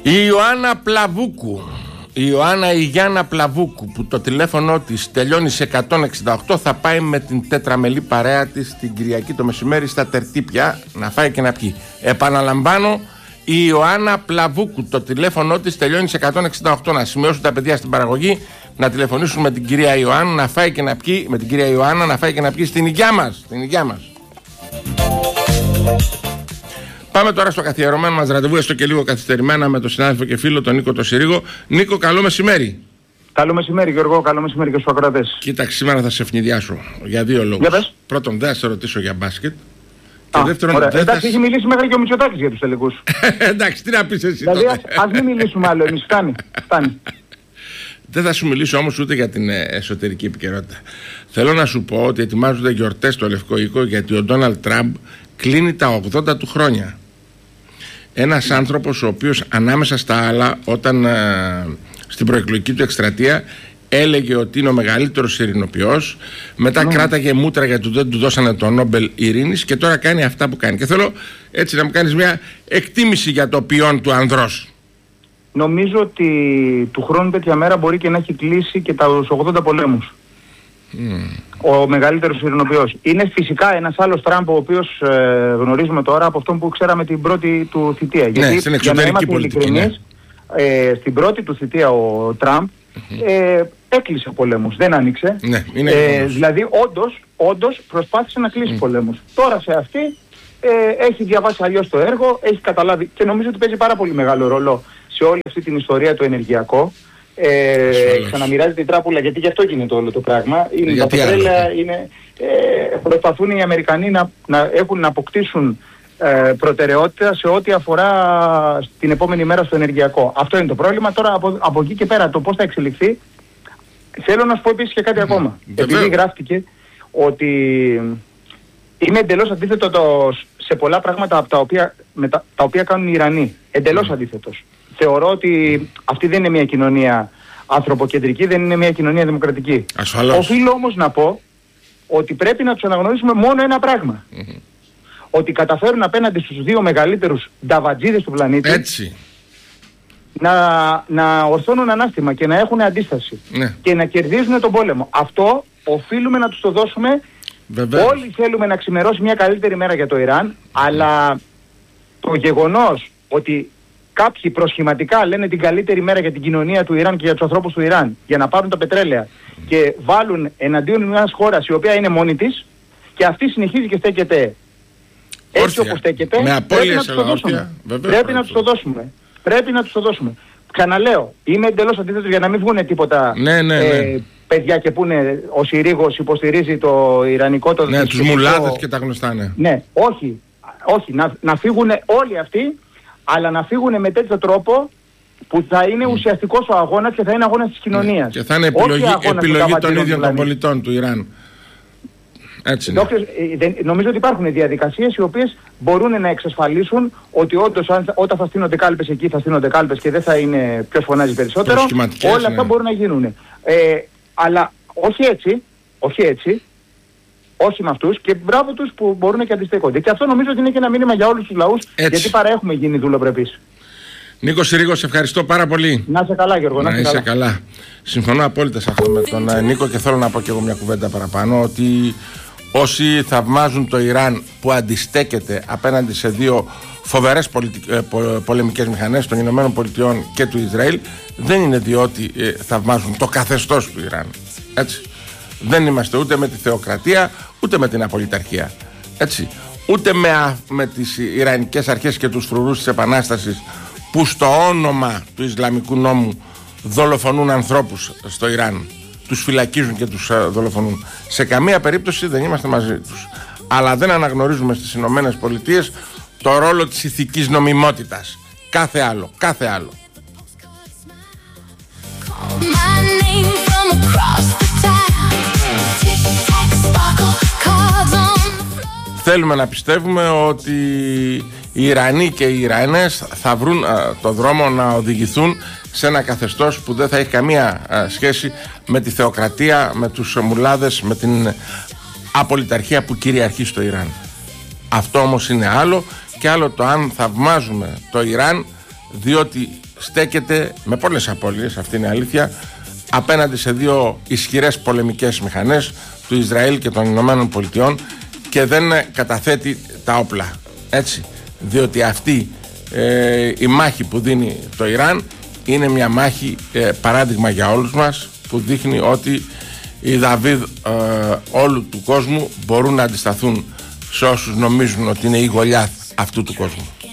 Η Ιωάννα Πλαβούκου, η Ιωάννα η Γιάννα Πλαβούκου, που το τηλέφωνο της τελειώνει σε 168, θα πάει με την τετραμελή παρέα της την Κυριακή το μεσημέρι στα Τερτύπια να φάει και να πιει. Επαναλαμβάνω, η Ιωάννα Πλαβούκου, το τηλέφωνο της τελειώνει σε 168. Να σημειώσουν τα παιδιά στην παραγωγή, να τηλεφωνήσουν με την κυρία Ιωάννα να φάει και να πιει, με την κυρία Ιωάννα να φάει και να πιει στην υγειά μας, στην υγειά μας. Πάμε τώρα στο καθιερωμένο μας ραντεβού, έστω και λίγο καθυστερημένα, με τον συνάδελφο και φίλο τον Νίκο τον Συρίγο. Νίκο, καλό μεσημέρι. Καλό μεσημέρι, Γιώργο, καλό μεσημέρι και στους ακροατές. Κοίταξε, σήμερα θα σε ευνηδιάσω για δύο λόγους. Πρώτον, δεν θα σε ρωτήσω για μπάσκετ. Και δεύτερον, εντάξει, έχει μιλήσει μέχρι και ο Μητσοτάκης για τους τελικούς. Εντάξει, τι να πεις εσύ. Δηλαδή, ας μην μιλήσουμε άλλο εμείς, φτάνει. Δεν θα σου μιλήσω όμως ούτε για την εσωτερική επικαιρότητα. Θέλω να σου πω ότι ετοιμάζονται γιορτές στο Λευκό Οίκο, γιατί ο Ντόναλντ Τραμπ κλείνει τα 80 του χρόνια. Ένας άνθρωπος ο οποίος ανάμεσα στα άλλα, όταν στην προεκλογική του εκστρατεία έλεγε ότι είναι ο μεγαλύτερος ειρηνοποιός, μετά κράταγε μούτρα γιατί δεν του δώσανε το Νόμπελ Ειρήνης, και τώρα κάνει αυτά που κάνει. Και θέλω έτσι να μου κάνεις μια εκτίμηση για το ποιόν του ανδρός. Νομίζω ότι του χρόνου τέτοια μέρα μπορεί και να έχει κλείσει και τους 80 πολέμους. Ο μεγαλύτερος ειρηνοποιός. Είναι φυσικά ένας άλλος Τραμπ, ο οποίος γνωρίζουμε τώρα από αυτόν που ξέραμε την πρώτη του θητεία. Ναι, γιατί στην εξωτερική πολιτική, ναι. Στην πρώτη του θητεία ο Τραμπ έκλεισε πολέμους, δεν άνοιξε. Ναι, δηλαδή όντως προσπάθησε να κλείσει πολέμους. Τώρα σε αυτή έχει διαβάσει αλλιώς το έργο, έχει καταλάβει και νομίζω ότι παίζει πάρα πολύ μεγάλο ρόλο σε όλη αυτή την ιστορία το ενεργειακό. Ξαναμοιράζει την τράπουλα, γιατί γι' αυτό γίνεται όλο το πράγμα. Τα πετρέλαια προσπαθούν οι Αμερικανοί να αποκτήσουν προτεραιότητα σε ό,τι αφορά την επόμενη μέρα στο ενεργειακό. Αυτό είναι το πρόβλημα. Τώρα από εκεί και πέρα το πώς θα εξελιχθεί, θέλω να σου πω επίσης και κάτι ακόμα. Επειδή γράφτηκε ότι είναι εντελώς αντίθετο σε πολλά πράγματα από τα οποία κάνουν οι Ιρανοί. Εντελώς αντίθετος. Θεωρώ ότι αυτή δεν είναι μια κοινωνία ανθρωποκεντρική, δεν είναι μια κοινωνία δημοκρατική. Ασφαλώς. Οφείλω όμως να πω ότι πρέπει να τους αναγνωρίσουμε μόνο ένα πράγμα. Ότι καταφέρουν απέναντι στους δύο μεγαλύτερους νταβατζίδες του πλανήτη να ορθώνουν ανάστημα και να έχουν αντίσταση και να κερδίζουν τον πόλεμο. Αυτό οφείλουμε να τους το δώσουμε. Βεβαίως. Όλοι θέλουμε να ξημερώσει μια καλύτερη μέρα για το Ιράν, αλλά το γεγονός ότι κάποιοι προσχηματικά λένε την καλύτερη μέρα για την κοινωνία του Ιράν και για τους ανθρώπους του Ιράν, για να πάρουν τα πετρέλαια και βάλουν εναντίον μιας χώρας η οποία είναι μόνη της και αυτή συνεχίζει και στέκεται έτσι όπως στέκεται, πρέπει να τους το δώσουμε. Πρέπει να τους το δώσουμε. Ξαναλέω, είμαι εντελώς αντίθετος για να μην βγουν τίποτα παιδιά και πούνε ο Συρίγος υποστηρίζει το Ιρανικό, το τους μουλάδες και τα γνωστά, Ναι, όχι, να φύγουν όλοι αυτοί, αλλά να φύγουν με τέτοιο τρόπο που θα είναι ουσιαστικός ο αγώνας και θα είναι αγώνας της κοινωνίας. Και θα είναι επιλογή των ίδιων των πολιτών του Ιράν. Έτσι είναι. Νομίζω ότι υπάρχουν διαδικασίες οι οποίες μπορούν να εξασφαλίσουν ότι όντως όταν θα στείνονται κάλπες εκεί θα στείνονται κάλπες και δεν θα είναι ποιος φωνάζει περισσότερο. Όλα αυτά μπορούν να γίνουν. Αλλά όχι έτσι, όχι με αυτούς, και μπράβο τους που μπορούν και αντιστέκονται. Και αυτό νομίζω ότι είναι και ένα μήνυμα για όλους τους λαούς, γιατί παρά έχουμε γίνει δουλοπρεπείς. Νίκο Συρίγο, σε ευχαριστώ πάρα πολύ. Να είσαι καλά, Γιώργο. Να είσαι καλά. Συμφωνώ απόλυτα σε αυτό με τον Νίκο, και θέλω να πω και εγώ μια κουβέντα παραπάνω, ότι όσοι θαυμάζουν το Ιράν που αντιστέκεται απέναντι σε δύο φοβερές πολεμικές μηχανές των Ηνωμένων Πολιτειών και του Ισραήλ, δεν είναι διότι θαυμάζουν το καθεστώς του Ιράν. Έτσι. Δεν είμαστε ούτε με τη θεοκρατία ούτε με την απολυταρχία. Έτσι. Ούτε με τις Ιρανικές αρχές και τους φρουρούς της Επανάστασης, που στο όνομα του Ισλαμικού νόμου δολοφονούν ανθρώπους στο Ιράν, τους φυλακίζουν και τους δολοφονούν. Σε καμία περίπτωση δεν είμαστε μαζί τους. Αλλά δεν αναγνωρίζουμε στις Ηνωμένες Πολιτείες το ρόλο της ηθικής νομιμότητας. Κάθε άλλο. Θέλουμε να πιστεύουμε ότι οι Ιρανοί και οι Ιρανές θα βρουν το δρόμο να οδηγηθούν σε ένα καθεστώς που δεν θα έχει καμία σχέση με τη θεοκρατία, με τους μουλάδες, με την απολυταρχία που κυριαρχεί στο Ιράν. Αυτό όμως είναι άλλο, και άλλο το αν θαυμάζουμε το Ιράν διότι στέκεται με πολλές απώλειες, αυτή είναι η αλήθεια, απέναντι σε δύο ισχυρές πολεμικές μηχανές του Ισραήλ και των Ηνωμένων Πολιτειών και δεν καταθέτει τα όπλα, έτσι, διότι αυτή η μάχη που δίνει το Ιράν είναι μια μάχη παράδειγμα για όλους μας, που δείχνει ότι οι Δαβίδ όλου του κόσμου μπορούν να αντισταθούν σε όσους νομίζουν ότι είναι η Γολιάθ αυτού του κόσμου.